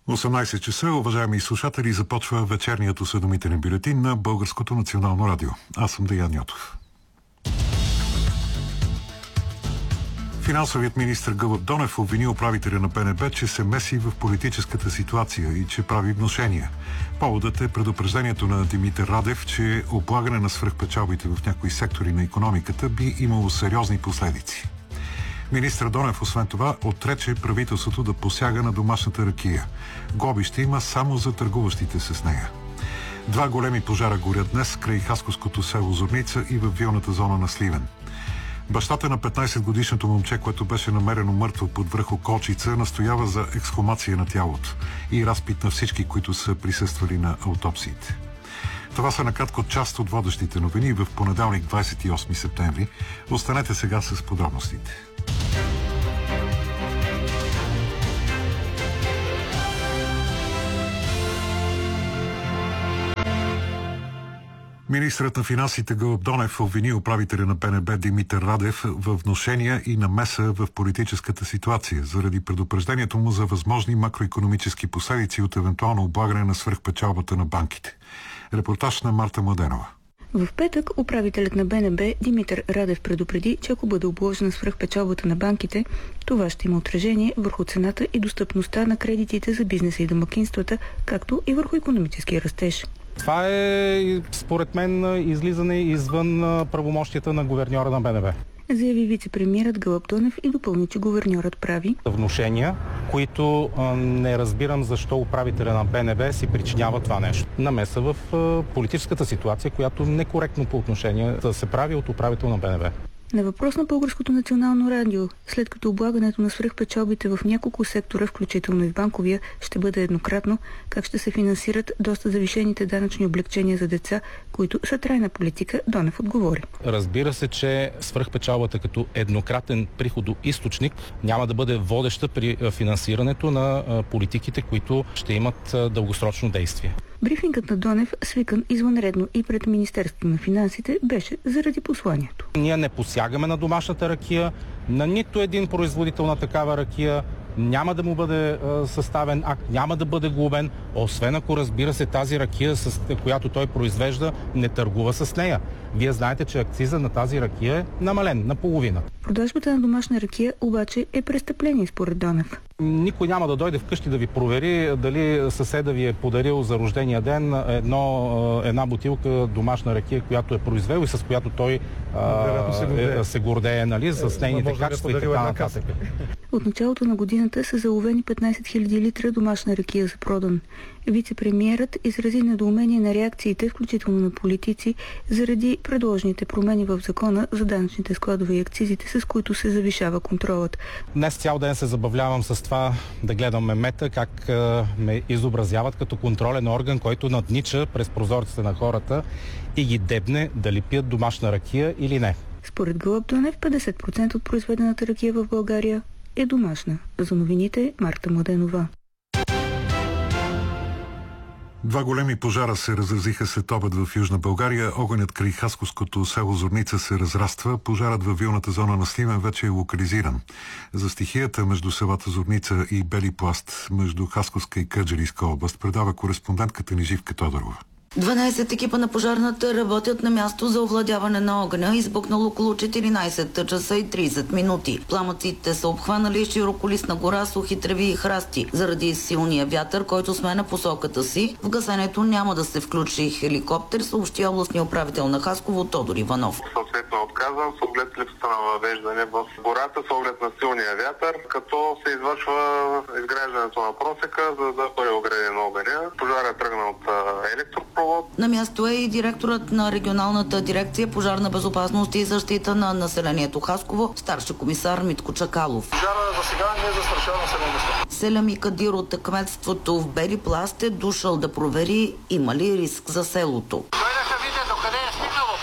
18 часа, уважаеми слушатели, започва вечерният осведомителен бюлетин на Българското национално радио. Аз съм Деян Ньотов. Финансовият министр Гълъб Донев обвини управителя на БНБ, че се меси в политическата ситуация и че прави внушения. Поводът е предупреждението на Димитър Радев, че облагане на свръхпечалбите в някои сектори на икономиката би имало сериозни последици. Министър Донев, освен това, отрече правителството да посяга на домашната ракия. Глоби ще има само за търгуващите с нея. 2 големи пожара горят днес край хасковското село Зорница и във вилната зона на Сливен. Бащата на 15-годишното момче, което беше намерено мъртво под връх Околчица, настоява за ексхумация на тялото и разпит на всички, които са присъствали на аутопсиите. Това са накратко част от водещите новини в понеделник, 28 септември. Останете сега с подробностите. Министърът на финансите Гълъб Донев обвини управителя на БНБ Димитър Радев в внушения и намеса в политическата ситуация заради предупреждението му за възможни макроикономически последици от евентуално облагане на свръхпечалбата на банките. Репортаж на Марта Младенова. В петък управителят на БНБ Димитър Радев предупреди, че ако бъде обложена свръхпечалбата на банките, това ще има отражение върху цената и достъпността на кредитите за бизнеса и домакинствата, както и върху икономическия растеж. Това е, според мен, излизане извън правомощията на гуверньора на БНБ. Заяви вице-премиерът Гълъб Донев и допълни, че гуверньорът прави внушения, които не разбирам защо управителя на БНБ си причинява това нещо. Намеса в политическата ситуация, която некоректно по отношение да се прави от управител на БНБ. На въпрос на Българското национално радио, след като облагането на свръхпечалбите в няколко сектора, включително и в банковия, ще бъде еднократно, как ще се финансират доста завишените данъчни облекчения за деца, които са трайна политика, Донев отговори. Разбира се, че свръхпечалбата като еднократен приходоизточник няма да бъде водеща при финансирането на политиките, които ще имат дългосрочно действие. Брифингът на Донев, свикан извънредно и пред Министерството на финансите, беше заради посланието. Ние не посягаме на домашната ракия, на нито един производител на такава ракия. Няма да му бъде съставен акт, няма да бъде глобен, освен ако, разбира се, тази ракия, с която той произвежда, не търгува с нея. Вие знаете, че акциза на тази ракия е намален наполовина. Една на домашна ракия обаче е престъпление според Донев. Никой няма да дойде вкъщи да ви провери дали съседа ви е подарил за рождения ден една бутилка домашна ракия, която е произвел и с която той се гордее, нали, с нейните качества и така нататък. От началото на годината са заловени 15 000 литра домашна ракия за продан. Вице-премиерът изрази недоумение на реакциите, включително на политици, заради предложените промени в закона за данъчните складове и акцизите, с които се завишава контролът. Днес цял ден се забавлявам с това да гледам мемета, как ме изобразяват като контролен орган, който наднича през прозорците на хората и ги дебне дали пият домашна ракия или не. Според Гълъб Донев, 50% от произведената ракия в България е домашна. За новините Марта Младенова. 2 големи пожара се разразиха след обед в Южна България. Огънят край хасковското село Зорница се разраства. Пожарът във вилната зона на Сливен вече е локализиран. За стихията между селата Зорница и Бели пласт, между Хасковска и Кърджалийска област, предава кореспондентката ни Живка Тодорова. 12 екипа на пожарната работят на място за овладяване на огъня, избухнал около 14 часа и 30 минути. Пламъците са обхванали широколистна гора, сухи треви и храсти. Заради силния вятър, който сменя посоката си, в гасенето няма да се включи хеликоптер, съобщи областния управител на Хасково Тодор Иванов. Съответно отказвам с оглед липсата на въвеждане в гората с оглед на силния вятър, като се извършва изграждането на просека, за да бъде ограден огъня. Пожарът е тръгнал от електропровод. На място е и директорът на регионалната дирекция пожарна безопасност и защита на населението Хасково, старши комисар Митко Чакалов. Пожара за сега не застрашава населението. Селями Кадир от кметството в Бели пласт е дошъл да провери има ли риск за селото. Дойдеха видя докъде е стигнало пожара,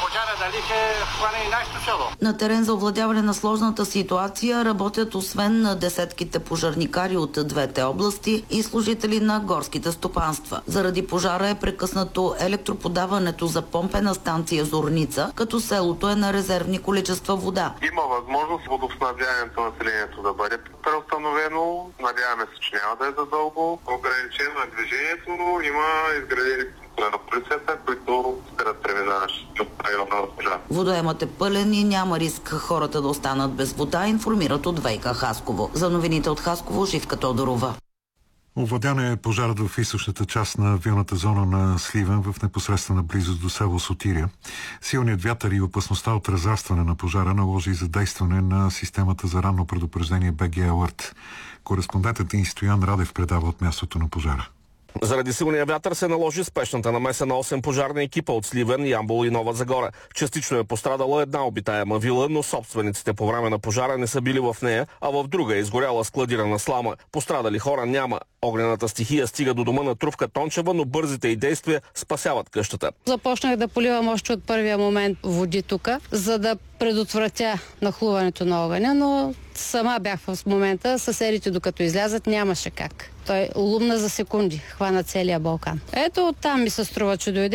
дали ще хване и нашето село. На терен за овладяване на сложната ситуация работят освен на десетките пожарникари от двете области и служители на горските стопанства. Заради пожара е прекъснато електроподаването за помпена станция Зорница, като селото е на резервни количества вода. Има възможност водоснабдяването на населението да бъде преустановено. Надяваме се, че няма да е задълго. Ограничено е движението, но има изградени на полицията, които спират преминаващи от района на пожар. Водоемът е пълен и няма риск хората да останат без вода, информират от ВиК Хасково. За новините от Хасково, Живка Тодорова. Овладян е пожарът в източната част на вилната зона на Сливен в непосредствена близост до село Сотиря. Силният вятър и опасността от разрастване на пожара наложи задействане на системата за ранно предупреждение БГ Алърт. Кореспондентът ни Стоян Радев предава от мястото на пожара. Заради силния вятър се наложи спешната намеса на 8 пожарни екипа от Сливен, Ямбол и Нова Загора. Частично е пострадала една обитаема вила, но собствениците по време на пожара не са били в нея, а в друга е изгоряла складирана слама. Пострадали хора няма. Огнената стихия стига до дома на Трувка Тончева, но бързите й действия спасяват къщата. Започнах да поливам още от първия момент води тук, за да предотвратя нахлуването на огъня, но сама бях в момента. Съседите, докато излязат, нямаше как. Той лумна за секунди, хвана целия Балкан. Ето оттам ми се струва, че дойде.